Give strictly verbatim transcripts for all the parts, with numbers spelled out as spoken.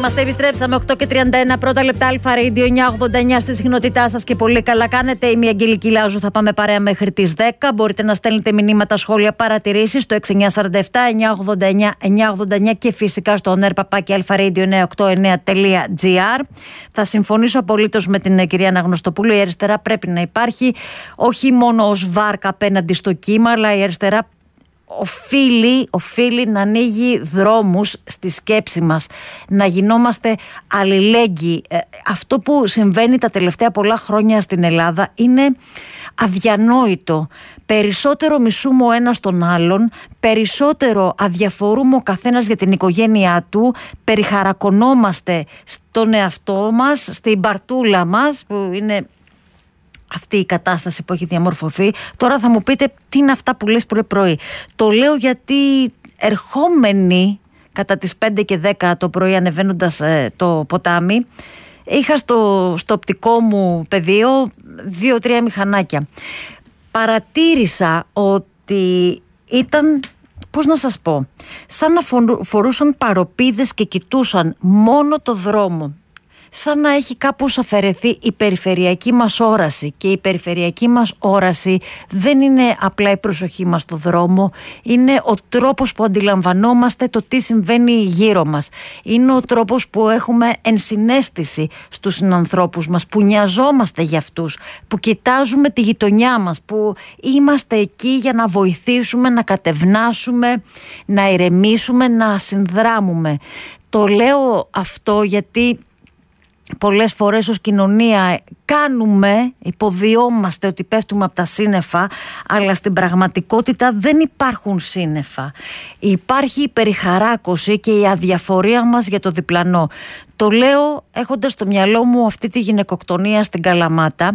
είμαστε, επιστρέψαμε οκτώ και τριάντα ένα πρώτα λεπτά. Αλφα Radio εννιακόσια ογδόντα εννιά στη συχνότητά σας και πολύ καλά κάνετε. Είμαι η Αγγελική Λάζου, θα πάμε παρέα μέχρι τις δέκα. Μπορείτε να στέλνετε μηνύματα, σχόλια, παρατηρήσεις στο έξι εννιά τέσσερα επτά εννιακόσια ογδόντα εννιά εννιακόσια ογδόντα εννιά και φυσικά στο on air παπάκι αλφα-radio εννιακόσια ογδόντα εννιά τελεία τζι άρ. Θα συμφωνήσω απολύτως με την κυρία Αναγνωστοπούλου. Η αριστερά πρέπει να υπάρχει όχι μόνο ως βάρκα απέναντι στο κύμα, αλλά η αριστερά Οφείλει, οφείλει να ανοίγει δρόμους στη σκέψη μας, να γινόμαστε αλληλέγγυοι. Ε, αυτό που συμβαίνει τα τελευταία πολλά χρόνια στην Ελλάδα είναι αδιανόητο. Περισσότερο μισούμε ο ένας τον άλλον, περισσότερο αδιαφορούμε ο καθένας για την οικογένειά του, περιχαρακωνόμαστε στον εαυτό μας, στην παρτούλα μας που είναι αυτή η κατάσταση που έχει διαμορφωθεί. Τώρα θα μου πείτε τι είναι αυτά που λες πρωί-πρωί. Το λέω γιατί ερχόμενοι κατά τις πέντε και δέκα το πρωί ανεβαίνοντας ε, το ποτάμι, είχα στο, στο οπτικό μου πεδίο δύο-τρία μηχανάκια. Παρατήρησα ότι ήταν, πώς να σας πω, σαν να φορούσαν παροπίδες και κοιτούσαν μόνο το δρόμο. Σαν να έχει κάπως αφαιρεθεί η περιφερειακή μας όραση, και η περιφερειακή μας όραση δεν είναι απλά η προσοχή μας στο δρόμο, είναι ο τρόπος που αντιλαμβανόμαστε το τι συμβαίνει γύρω μας, είναι ο τρόπος που έχουμε ενσυναίσθηση στους συνανθρώπους μας, που νοιαζόμαστε για αυτούς, που κοιτάζουμε τη γειτονιά μας, που είμαστε εκεί για να βοηθήσουμε, να κατευνάσουμε, να ηρεμήσουμε, να συνδράμουμε. Το λέω αυτό γιατί πολλές φορές ως κοινωνία κάνουμε, υποδιόμαστε ότι πέφτουμε από τα σύννεφα, αλλά στην πραγματικότητα δεν υπάρχουν σύννεφα. Υπάρχει η περιχαράκωση και η αδιαφορία μας για το διπλανό. Το λέω έχοντας στο μυαλό μου αυτή τη γυναικοκτονία στην Καλαμάτα,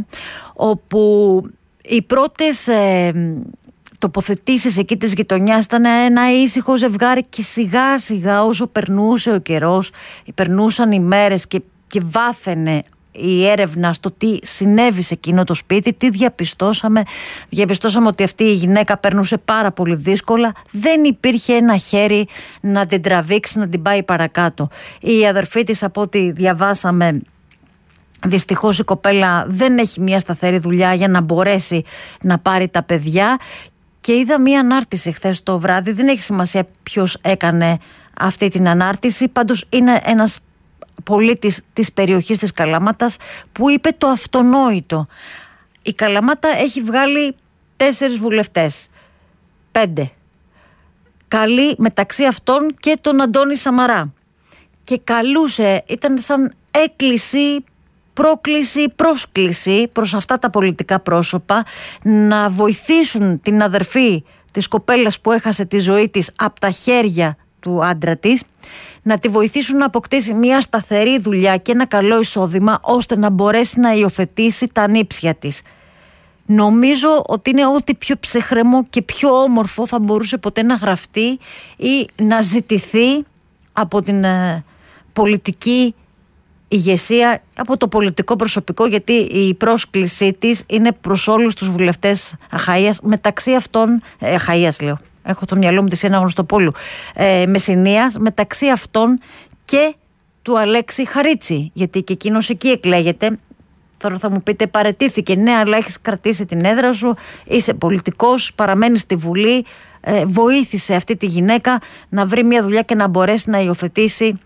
όπου οι πρώτες ε, τοποθετήσεις εκεί της γειτονιάς ήταν ένα ήσυχο ζευγάρι, και σιγά σιγά όσο περνούσε ο καιρός, περνούσαν οι μέρες και και βάθαινε η έρευνα στο τι συνέβη σε εκείνο το σπίτι, τι διαπιστώσαμε. Διαπιστώσαμε ότι αυτή η γυναίκα περνούσε πάρα πολύ δύσκολα. Δεν υπήρχε ένα χέρι να την τραβήξει, να την πάει παρακάτω. Η αδερφή της, από ό,τι διαβάσαμε, δυστυχώς η κοπέλα δεν έχει μια σταθερή δουλειά για να μπορέσει να πάρει τα παιδιά. Και είδα μια ανάρτηση χθες το βράδυ, δεν έχει σημασία ποιος έκανε αυτή την ανάρτηση, πάντως είναι ένας πολίτης της περιοχής της Καλαμάτας που είπε το αυτονόητο. Η Καλαμάτα έχει βγάλει τέσσερις βουλευτές, πέντε. Καλεί μεταξύ αυτών και τον Αντώνη Σαμαρά. Και καλούσε, ήταν σαν έκκληση, πρόκληση, πρόσκληση προς αυτά τα πολιτικά πρόσωπα να βοηθήσουν την αδερφή της κοπέλας που έχασε τη ζωή της από τα χέρια του άντρα της, να τη βοηθήσουν να αποκτήσει μια σταθερή δουλειά και ένα καλό εισόδημα, ώστε να μπορέσει να υιοθετήσει τα νύψια της. Νομίζω ότι είναι ό,τι πιο ψυχραιμό και πιο όμορφο θα μπορούσε ποτέ να γραφτεί ή να ζητηθεί από την ε, πολιτική ηγεσία, από το πολιτικό προσωπικό, γιατί η πρόσκλησή της είναι προς όλους τους βουλευτές Αχαΐας, μεταξύ αυτών, ε, Αχαΐας λέω, έχω το μυαλό μου της Αναγνωστοπούλου, ε, Μεσσηνίας, μεταξύ αυτών και του Αλέξη Χαρίτσι, γιατί και εκείνος εκεί εκλέγεται. Τώρα θα μου πείτε, παραιτήθηκε. Ναι, αλλά έχεις κρατήσει την έδρα σου, είσαι πολιτικός, παραμένεις στη Βουλή, ε, βοήθησε αυτή τη γυναίκα να βρει μια δουλειά και να μπορέσει να υιοθετήσει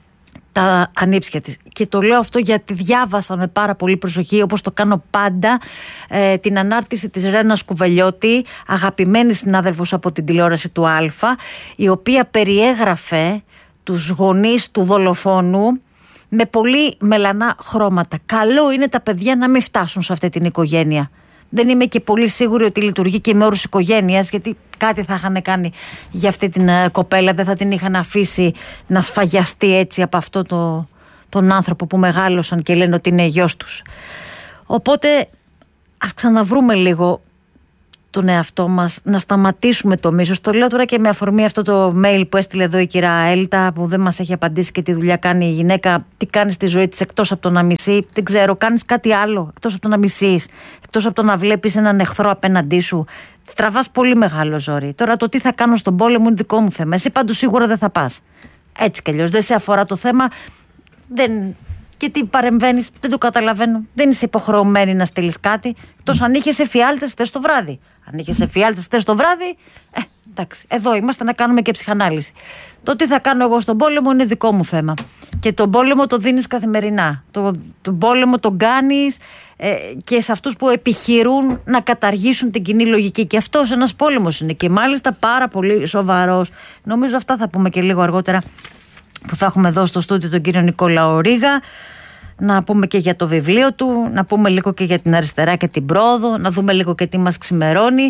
τα ανήψια της. Και το λέω αυτό γιατί διάβασα με πάρα πολύ προσοχή, όπως το κάνω πάντα, ε, την ανάρτηση της Ρένας Κουβελιώτη, αγαπημένη συνάδελφος από την τηλεόραση του Αλφα, η οποία περιέγραφε τους γονείς του δολοφόνου με πολύ μελανά χρώματα. Καλό είναι τα παιδιά να μην φτάσουν σε αυτή την οικογένεια. Δεν είμαι και πολύ σίγουρη ότι λειτουργεί και με όρους οικογένειας, γιατί κάτι θα είχαν κάνει για αυτή την uh, κοπέλα. Δεν θα την είχαν αφήσει να σφαγιαστεί έτσι από αυτό το, τον άνθρωπο που μεγάλωσαν και λένε ότι είναι γιος τους. Οπότε ας ξαναβρούμε λίγο τον εαυτό μας, να σταματήσουμε το μίσος. Το λέω τώρα και με αφορμή αυτό το mail που έστειλε εδώ η κυρία Έλτα, που δεν μας έχει απαντήσει και τι δουλειά κάνει η γυναίκα. Τι κάνει στη ζωή της εκτός από το να μισεί? Δεν ξέρω, κάνεις κάτι άλλο εκτός από το να μισείς, εκτός από το να βλέπεις έναν εχθρό απέναντί σου? Τραβάς πολύ μεγάλο ζόρι. Τώρα το τι θα κάνω στον πόλεμο είναι δικό μου θέμα. Εσύ πάντως σίγουρα δεν θα πας. Έτσι κι αλλιώς δεν σε αφορά το θέμα. δεν... Και τι παρεμβαίνεις, δεν το καταλαβαίνω. Δεν είσαι υποχρεωμένη να στείλεις κάτι. Τόσο αν είχες εφιάλτες χτες το βράδυ. Αν είχες εφιάλτες χτες το βράδυ, ε, εντάξει, εδώ είμαστε να κάνουμε και ψυχανάλυση. Το τι θα κάνω εγώ στον πόλεμο είναι δικό μου θέμα. Και τον πόλεμο το δίνεις καθημερινά. Το, τον πόλεμο τον κάνεις ε, και σε αυτούς που επιχειρούν να καταργήσουν την κοινή λογική. Και αυτός ένας πόλεμος είναι. Και μάλιστα πάρα πολύ σοβαρός. Νομίζω αυτά θα πούμε και λίγο αργότερα, που θα έχουμε εδώ στο στούντιο τον κύριο Νικόλαο Ρήγα, να πούμε και για το βιβλίο του, να πούμε λίγο και για την αριστερά και την πρόοδο, να δούμε λίγο και τι μας ξημερώνει.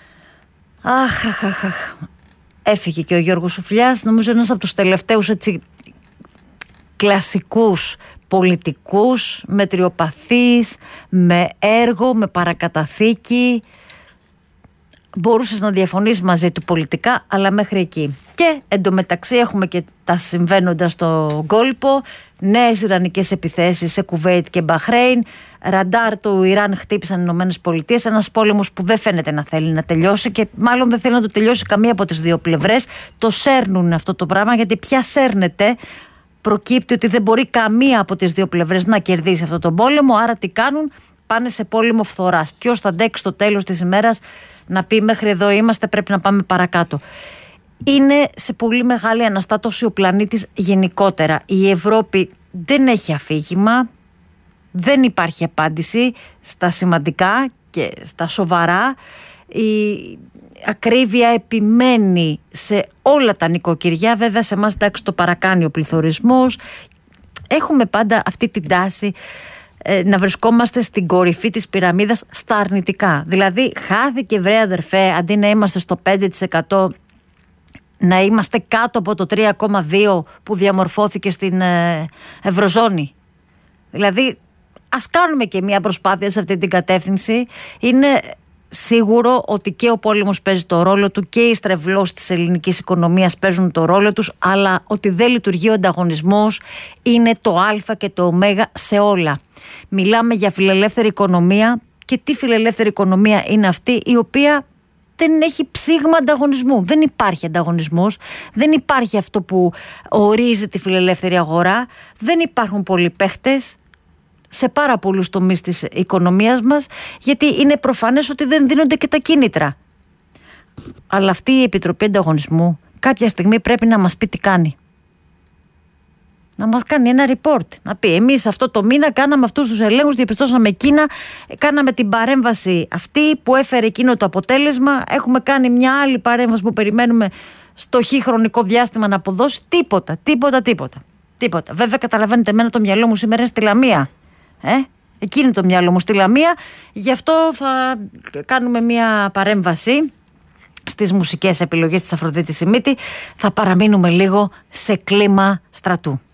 Αχ, αχ, αχ, αχ. Έφυγε και ο Γιώργος Σουφλιάς, νομίζω ένας από τους τελευταίους έτσι κλασικούς πολιτικούς, μετριοπαθείς, με έργο, με παρακαταθήκη. Μπορούσες να διαφωνείς μαζί του πολιτικά, αλλά μέχρι εκεί. Και εντωμεταξύ έχουμε και τα συμβαίνοντα στον κόλπο, νέες ιρανικές επιθέσεις σε Κουβέιτ και Μπαχρέιν, ραντάρ του Ιράν χτύπησαν οι Ηνωμένες Πολιτείες, ένας πόλεμος που δεν φαίνεται να θέλει να τελειώσει και μάλλον δεν θέλει να το τελειώσει καμία από τις δύο πλευρές. Το σέρνουν αυτό το πράγμα, γιατί πια σέρνεται. Προκύπτει ότι δεν μπορεί καμία από τις δύο πλευρές να κερδίσει αυτό το πόλεμο, άρα τι κάνουν? Πάνε σε πόλεμο φθοράς. Ποιος θα αντέξει στο τέλος της ημέρας να πει μέχρι εδώ είμαστε, πρέπει να πάμε παρακάτω? Είναι σε πολύ μεγάλη αναστάτωση ο πλανήτης γενικότερα. Η Ευρώπη δεν έχει αφήγημα, δεν υπάρχει απάντηση στα σημαντικά και στα σοβαρά. Η ακρίβεια επιμένει σε όλα τα νοικοκυριά, βέβαια σε εμάς εντάξει το παρακάνει ο πληθωρισμός. Έχουμε πάντα αυτή την τάση να βρισκόμαστε στην κορυφή της πυραμίδας στα αρνητικά. Δηλαδή χάθηκε, βρε αδερφέ, αντί να είμαστε στο πέντε τοις εκατό να είμαστε κάτω από το τρία κόμμα δύο τοις εκατό που διαμορφώθηκε στην Ευρωζώνη. Δηλαδή ας κάνουμε και μια προσπάθεια σε αυτή την κατεύθυνση. Είναι σίγουρο ότι και ο πόλεμος παίζει το ρόλο του και οι στρεβλώσεις της ελληνικής οικονομίας παίζουν το ρόλο τους, αλλά ότι δεν λειτουργεί ο ανταγωνισμός είναι το α και το ω σε όλα. Μιλάμε για φιλελεύθερη οικονομία, και τι φιλελεύθερη οικονομία είναι αυτή η οποία δεν έχει ψήγμα ανταγωνισμού? Δεν υπάρχει ανταγωνισμός, δεν υπάρχει αυτό που ορίζει τη φιλελεύθερη αγορά, δεν υπάρχουν πολλοί παίχτες σε πάρα πολλούς τομείς της οικονομίας μας, γιατί είναι προφανές ότι δεν δίνονται και τα κίνητρα. Αλλά αυτή η Επιτροπή Ανταγωνισμού κάποια στιγμή πρέπει να μας πει τι κάνει. Να μας κάνει ένα report, να πει εμείς αυτό το μήνα κάναμε αυτούς τους ελέγχους, διαπιστώσαμε εκείνα, κάναμε την παρέμβαση αυτή που έφερε εκείνο το αποτέλεσμα, έχουμε κάνει μια άλλη παρέμβαση που περιμένουμε στο χ χρονικό διάστημα να αποδώσει. Τίποτα, τίποτα, τίποτα, τίποτα. Βέβαια καταλαβαίνετε, εμένα το μυαλό μου σήμερα είναι στη Λαμία. Ε, εκείνη το μυαλό μου στη Λαμία. Γι' αυτό θα κάνουμε μια παρέμβαση στις μουσικές επιλογές της Αφροδίτης Σιμίτη. Θα παραμείνουμε λίγο σε κλίμα στρατού.